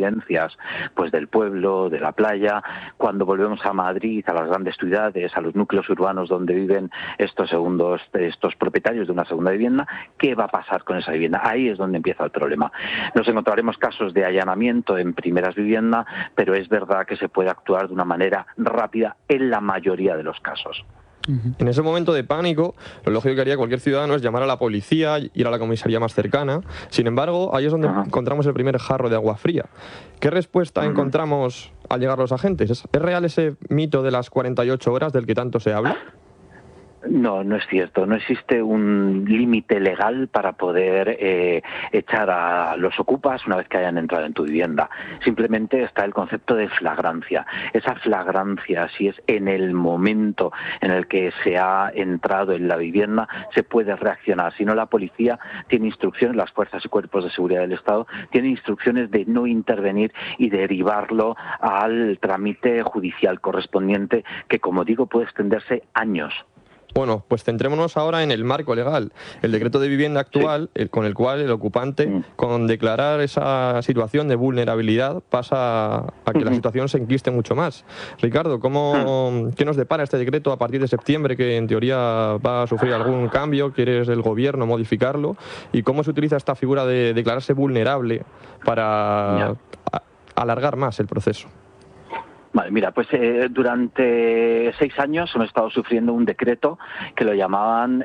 residencias pues del pueblo, de la playa. Cuando volvemos a Madrid, a las grandes ciudades, a los núcleos urbanos donde viven estos propietarios de una segunda vivienda, ¿qué va a pasar con esa vivienda? Ahí es donde empieza el problema. Nos encontraremos casos de allanamiento en primeras viviendas, pero es verdad que se puede actuar de una manera rápida en la mayoría de los casos. En ese momento de pánico, lo lógico que haría cualquier ciudadano es llamar a la policía, ir a la comisaría más cercana. Sin embargo, ahí es donde encontramos el primer jarro de agua fría. ¿Qué respuesta encontramos al llegar los agentes? ¿Es real ese mito de las 48 horas del que tanto se habla? No, no es cierto. No existe un límite legal para poder echar a los ocupas una vez que hayan entrado en tu vivienda. Simplemente está el concepto de flagrancia. Esa flagrancia, si es en el momento en el que se ha entrado en la vivienda, se puede reaccionar. Si no, la policía tiene instrucciones, las fuerzas y cuerpos de seguridad del Estado tienen instrucciones de no intervenir y derivarlo al trámite judicial correspondiente, que, como digo, puede extenderse años. Bueno, pues centrémonos ahora en el marco legal, el decreto de vivienda actual, con el cual el ocupante, con declarar esa situación de vulnerabilidad, pasa a que la situación se enquiste mucho más. Ricardo, ¿qué nos depara este decreto a partir de septiembre, que en teoría va a sufrir algún cambio? ¿Quiere el gobierno modificarlo? ¿Y cómo se utiliza esta figura de declararse vulnerable para alargar más el proceso? Vale, mira, pues durante 6 años hemos estado sufriendo un decreto que lo llamaban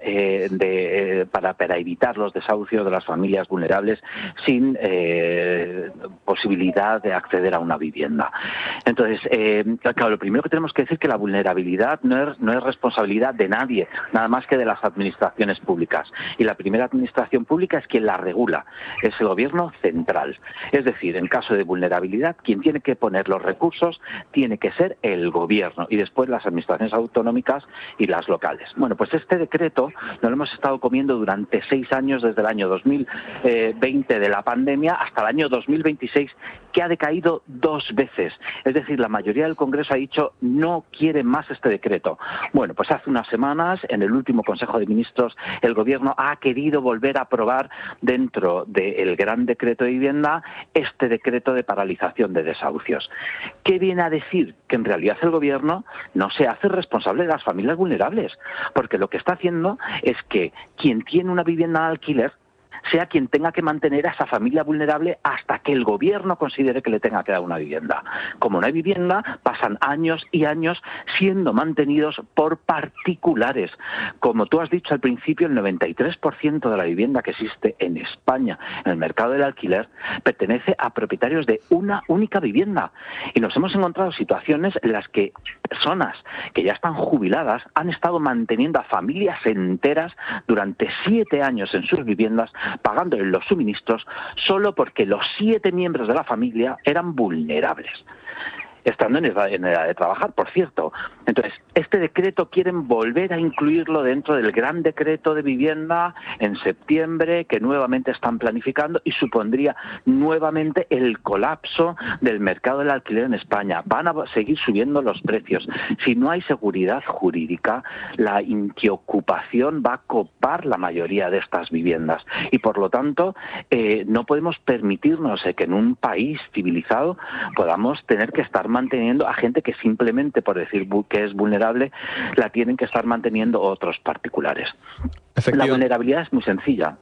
para evitar los desahucios de las familias vulnerables sin posibilidad de acceder a una vivienda. Entonces, claro, lo primero que tenemos que decir es que la vulnerabilidad no es responsabilidad de nadie, nada más que de las administraciones públicas. Y la primera administración pública es quien la regula, es el gobierno central. Es decir, en caso de vulnerabilidad, quien tiene que poner los recursos tiene que ser el gobierno y después las administraciones autonómicas y las locales. Bueno, pues este decreto nos lo hemos estado comiendo durante 6 años, desde el año 2020 de la pandemia hasta el año 2026, que ha decaído 2 veces. Es decir, la mayoría del Congreso ha dicho no quiere más este decreto. Bueno, pues hace unas semanas, en el último Consejo de Ministros, el Gobierno ha querido volver a aprobar dentro del Gran Decreto de Vivienda este decreto de paralización de desahucios. ¿Qué viene a decir? Que en realidad el Gobierno no se hace responsable de las familias vulnerables, porque lo que está haciendo es que quien tiene una vivienda de alquiler sea quien tenga que mantener a esa familia vulnerable hasta que el gobierno considere que le tenga que dar una vivienda. Como no hay vivienda, pasan años y años siendo mantenidos por particulares. Como tú has dicho al principio, el 93% de la vivienda que existe en España, en el mercado del alquiler, pertenece a propietarios de una única vivienda. Y nos hemos encontrado situaciones en las que personas que ya están jubiladas han estado manteniendo a familias enteras durante 7 años en sus viviendas, pagando los suministros solo porque los 7 miembros de la familia eran vulnerables, estando en edad de trabajar, por cierto. Entonces, este decreto quieren volver a incluirlo dentro del Gran Decreto de Vivienda en septiembre, que nuevamente están planificando, y supondría nuevamente el colapso del mercado del alquiler en España. Van a seguir subiendo los precios. Si no hay seguridad jurídica, la inquiocupación va a copar la mayoría de estas viviendas. Y por lo tanto, no podemos permitirnos que en un país civilizado podamos tener que estar manteniendo a gente que simplemente por decir que es vulnerable la tienen que estar manteniendo otros particulares. La vulnerabilidad es muy sencilla.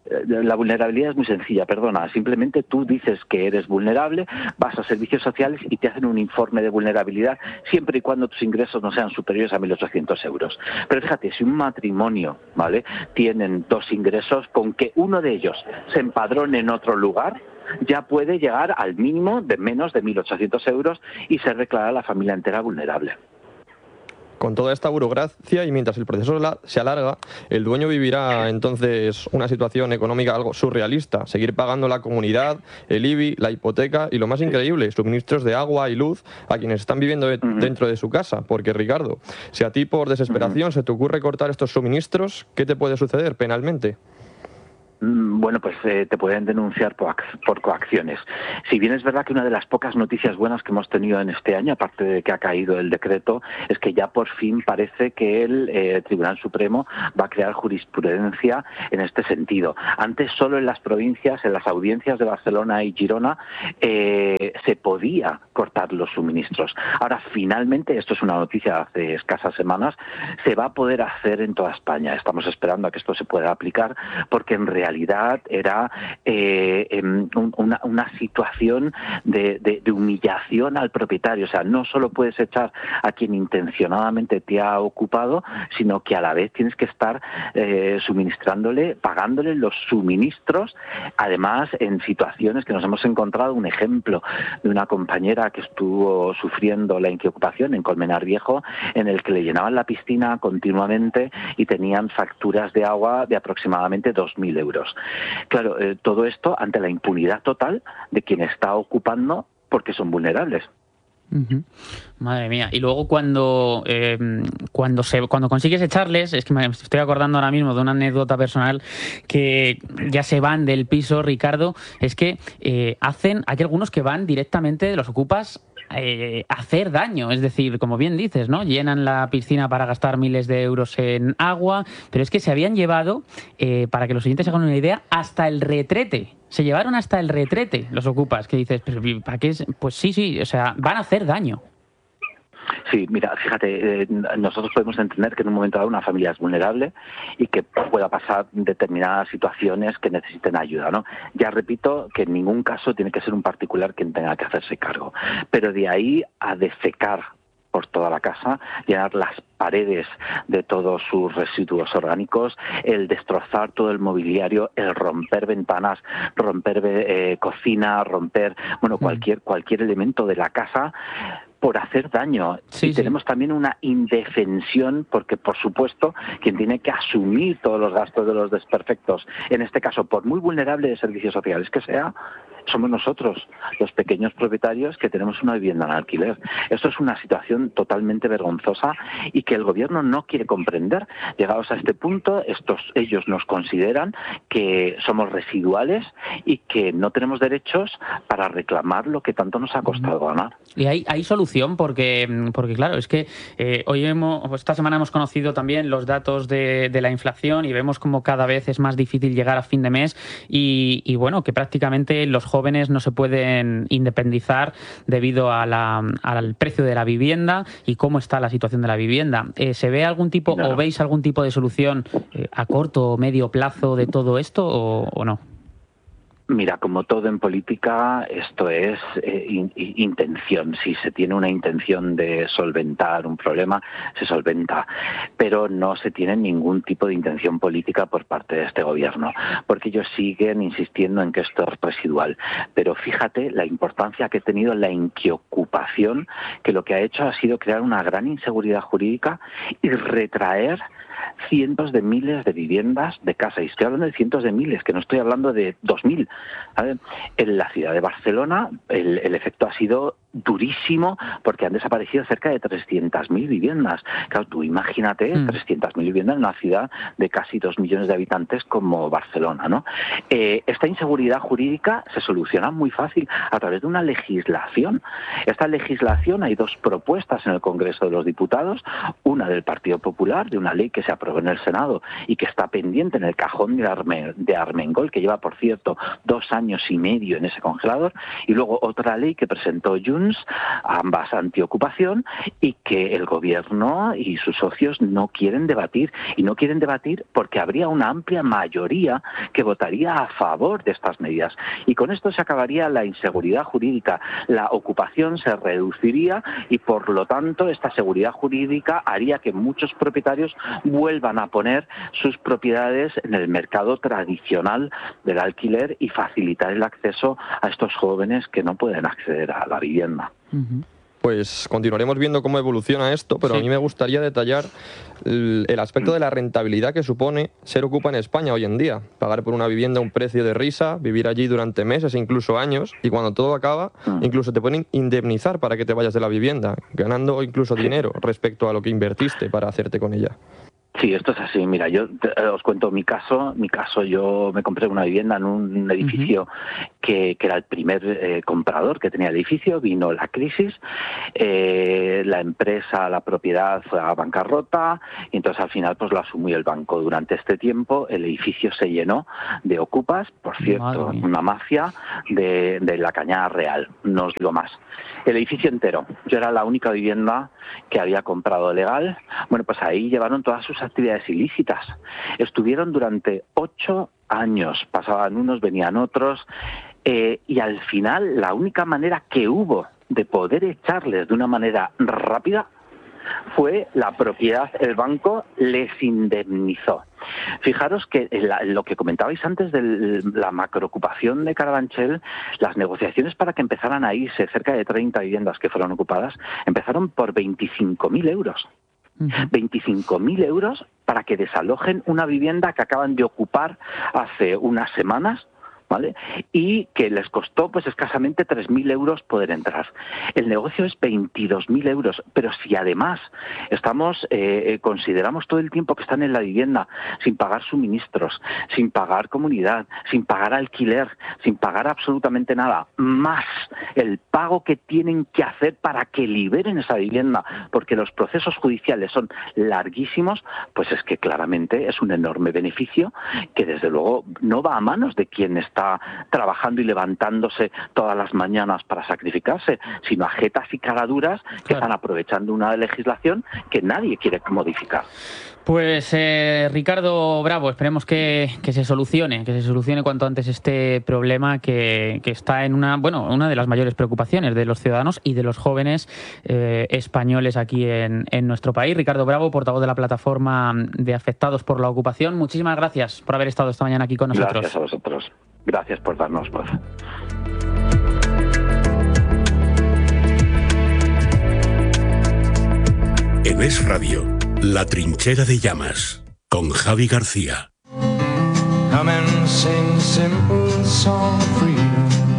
Simplemente tú dices que eres vulnerable, vas a servicios sociales y te hacen un informe de vulnerabilidad siempre y cuando tus ingresos no sean superiores a 1.800 euros. Pero fíjate, si un matrimonio, ¿vale?, tienen 2 ingresos, con que uno de ellos se empadrone en otro lugar, ya puede llegar al mínimo de menos de 1.800 euros y ser declarada la familia entera vulnerable. Con toda esta burocracia y mientras el proceso se alarga, el dueño vivirá entonces una situación económica algo surrealista, seguir pagando la comunidad, el IBI, la hipoteca y, lo más increíble, suministros de agua y luz a quienes están viviendo dentro de su casa. Porque, Ricardo, si a ti por desesperación se te ocurre cortar estos suministros, ¿qué te puede suceder penalmente? Bueno, pues te pueden denunciar por coacciones. Si bien es verdad que una de las pocas noticias buenas que hemos tenido en este año, aparte de que ha caído el decreto, es que ya por fin parece que el Tribunal Supremo va a crear jurisprudencia en este sentido. Antes solo en las provincias, en las audiencias de Barcelona y Girona, se podía cortar los suministros. Ahora, finalmente, esto es una noticia de hace escasas semanas, se va a poder hacer en toda España. Estamos esperando a que esto se pueda aplicar, porque en realidad era una situación de humillación al propietario. O sea, no solo puedes echar a quien intencionadamente te ha ocupado, sino que a la vez tienes que estar suministrándole, pagándole los suministros, además en situaciones que nos hemos encontrado, un ejemplo de una compañera que estuvo sufriendo la inquiocupación en Colmenar Viejo, en el que le llenaban la piscina continuamente y tenían facturas de agua de aproximadamente 2.000 euros. Claro, todo esto ante la impunidad total de quien está ocupando porque son vulnerables. Uh-huh. Madre mía. Y luego cuando consigues echarles, es que me estoy acordando ahora mismo de una anécdota personal, que ya se van del piso, Ricardo, es que hay algunos que van directamente, los ocupas, hacer daño, es decir, como bien dices, ¿no? Llenan la piscina para gastar miles de euros en agua, pero es que se habían llevado, para que los oyentes hagan una idea, hasta el retrete. Se llevaron hasta el retrete los ocupas, que dices, ¿pero para qué? Pues sí, o sea, van a hacer daño. Sí, mira, fíjate, nosotros podemos entender que en un momento dado una familia es vulnerable y que pueda pasar determinadas situaciones que necesiten ayuda, ¿no? Ya repito que en ningún caso tiene que ser un particular quien tenga que hacerse cargo, pero de ahí a defecar por toda la casa, llenar las paredes de todos sus residuos orgánicos, el destrozar todo el mobiliario, el romper ventanas, romper cocina, romper, bueno, cualquier elemento de la casa, por hacer daño. Sí, y tenemos también una indefensión, porque por supuesto quien tiene que asumir todos los gastos de los desperfectos, en este caso por muy vulnerable de servicios sociales que sea, somos nosotros, los pequeños propietarios que tenemos una vivienda en alquiler. Esto es una situación totalmente vergonzosa y que el gobierno no quiere comprender. Llegados a este punto, ellos nos consideran que somos residuales y que no tenemos derechos para reclamar lo que tanto nos ha costado ganar. Y hay solución, porque claro, es que esta semana hemos conocido también los datos de la inflación y vemos como cada vez es más difícil llegar a fin de mes y bueno, que prácticamente los jóvenes no se pueden independizar debido al precio de la vivienda y cómo está la situación de la vivienda. ¿Se ve algún tipo o veis algún tipo de solución a corto o medio plazo de todo esto o no? Mira, como todo en política, esto es intención. Si se tiene una intención de solventar un problema, se solventa. Pero no se tiene ningún tipo de intención política por parte de este gobierno, porque ellos siguen insistiendo en que esto es residual. Pero fíjate la importancia que ha tenido la inquiocupación, que lo que ha hecho ha sido crear una gran inseguridad jurídica y retraer cientos de miles de viviendas de casa. Y estoy hablando de cientos de miles, que no estoy hablando de 2.000. En la ciudad de Barcelona el efecto ha sido durísimo porque han desaparecido cerca de 300.000 viviendas. Claro, tú imagínate 300.000 viviendas en una ciudad de casi 2 millones de habitantes como Barcelona, ¿no? Esta inseguridad jurídica se soluciona muy fácil a través de una legislación. Esta legislación, hay dos propuestas en el Congreso de los Diputados, una del Partido Popular, de una ley que se aprobó en el Senado y que está pendiente en el cajón de Armengol, que lleva, por cierto, 2 años y medio en ese congelador, y luego otra ley que presentó Junts, ambas antiocupación, y que el gobierno y sus socios no quieren debatir, y no quieren debatir porque habría una amplia mayoría que votaría a favor de estas medidas, y con esto se acabaría la inseguridad jurídica, la ocupación se reduciría y por lo tanto esta seguridad jurídica haría que muchos propietarios vuelvan a poner sus propiedades en el mercado tradicional del alquiler y facilitar el acceso a estos jóvenes que no pueden acceder a la vivienda. Pues continuaremos viendo cómo evoluciona esto, pero a mí me gustaría detallar el aspecto de la rentabilidad que supone ser ocupa en España hoy en día. Pagar por una vivienda un precio de risa, vivir allí durante meses e incluso años, y cuando todo acaba, incluso te pueden indemnizar para que te vayas de la vivienda, ganando incluso dinero respecto a lo que invertiste para hacerte con ella. Sí, esto es así. Mira, yo os cuento mi caso. Yo me compré una vivienda en un edificio que era el primer comprador que tenía el edificio, vino la crisis, la empresa, la propiedad fue a bancarrota, y entonces al final pues lo asumió el banco. Durante este tiempo el edificio se llenó de ocupas, por cierto, una mafia de la Cañada Real, no os digo más. El edificio entero, yo era la única vivienda que había comprado legal, bueno, pues ahí llevaron todas sus actividades ilícitas. Estuvieron durante 8 años, pasaban unos, venían otros, y al final la única manera que hubo de poder echarles de una manera rápida fue la propiedad. El banco les indemnizó. Fijaros que lo que comentabais antes de la macroocupación de Carabanchel, las negociaciones para que empezaran a irse cerca de 30 viviendas que fueron ocupadas, empezaron por 25.000 euros. 25.000 euros para que desalojen una vivienda que acaban de ocupar hace unas semanas, ¿vale? Y que les costó pues escasamente 3.000 euros poder entrar. El negocio es 22.000 euros, pero si además consideramos todo el tiempo que están en la vivienda sin pagar suministros, sin pagar comunidad, sin pagar alquiler, sin pagar absolutamente nada, más el pago que tienen que hacer para que liberen esa vivienda, porque los procesos judiciales son larguísimos, pues es que claramente es un enorme beneficio que desde luego no va a manos de quien está trabajando y levantándose todas las mañanas para sacrificarse, sino a jetas y caraduras que están aprovechando una legislación que nadie quiere modificar. Pues Ricardo Bravo, esperemos que se solucione cuanto antes este problema que está en una de las mayores preocupaciones de los ciudadanos y de los jóvenes españoles aquí en nuestro país. Ricardo Bravo, portavoz de la plataforma de afectados por la ocupación, muchísimas gracias por haber estado esta mañana aquí con nosotros. Gracias a vosotros. Gracias por darnos voz. En Es Radio, La Trinchera de Llamas, con Javi García. Come and sing simple song for you.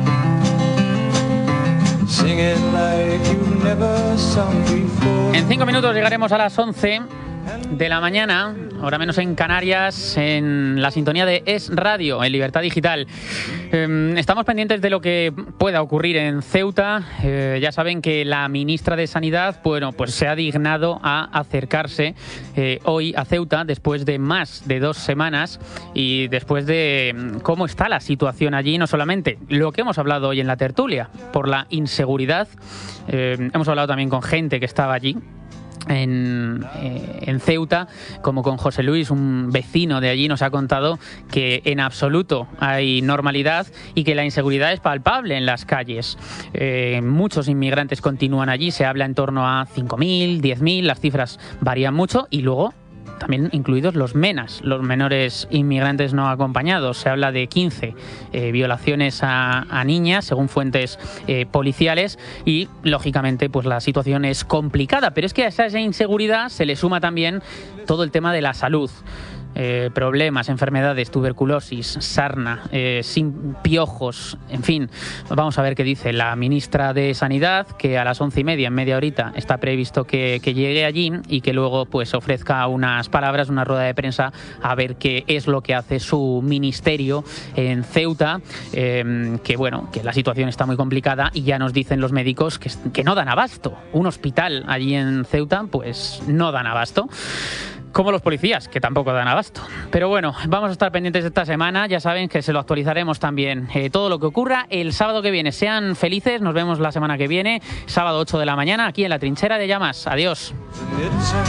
Sing it like you've never sung before. En 5 minutos llegaremos a las 11 de la mañana, hora menos en Canarias, en la sintonía de Es Radio, en Libertad Digital. Estamos pendientes de lo que pueda ocurrir en Ceuta. Ya saben que la ministra de Sanidad, pues se ha dignado a acercarse hoy a Ceuta después de más de 2 semanas y después de cómo está la situación allí, no solamente lo que hemos hablado hoy en la tertulia, por la inseguridad. Hemos hablado también con gente que estaba allí en Ceuta, como con José Luis, un vecino de allí, nos ha contado que en absoluto hay normalidad y que la inseguridad es palpable en las calles. Muchos inmigrantes continúan allí, se habla en torno a 5.000, 10.000, las cifras varían mucho, y luego también incluidos los MENAs, los menores inmigrantes no acompañados. Se habla de 15 violaciones a niñas, según fuentes policiales, y lógicamente pues la situación es complicada. Pero es que a esa inseguridad se le suma también todo el tema de la salud. Problemas, enfermedades, tuberculosis, sarna, sin piojos, en fin. Vamos a ver qué dice la ministra de Sanidad, que a las 11:30, en media horita, está previsto que llegue allí y que luego pues ofrezca unas palabras, una rueda de prensa, a ver qué es lo que hace su ministerio en Ceuta, que la situación está muy complicada y ya nos dicen los médicos que no dan abasto. Un hospital allí en Ceuta pues no dan abasto. Como los policías, que tampoco dan abasto. Pero bueno, vamos a estar pendientes de esta semana. Ya saben que se lo actualizaremos también. Todo lo que ocurra el sábado que viene. Sean felices, nos vemos la semana que viene, sábado 8 de la mañana, aquí en La Trinchera de Llamas. Adiós.